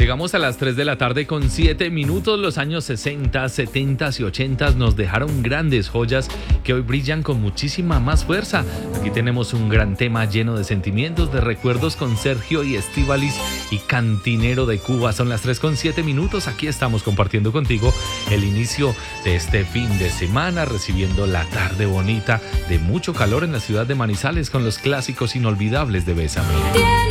Llegamos a las 3 de la tarde con 7 minutos. Los años 60, 70 y 80 nos dejaron grandes joyas que hoy brillan con muchísima más fuerza. Aquí tenemos un gran tema lleno de sentimientos, de recuerdos con Sergio y Estíbaliz y Cantinero de Cuba. Son las 3 con 7 minutos. Aquí estamos compartiendo contigo el inicio de este fin de semana, recibiendo la tarde bonita de mucho calor en la ciudad de Manizales con los clásicos inolvidables de Bésame.